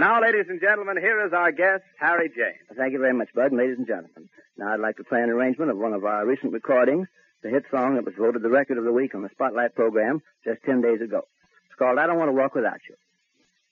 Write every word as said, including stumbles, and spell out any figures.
now, ladies and gentlemen, here is our guest, Harry James. Thank you very much, Bud, and ladies and gentlemen. Now I'd like to play an arrangement of one of our recent recordings, the hit song that was voted the record of the week on the Spotlight program just ten days ago. It's called I Don't Want to Walk Without You.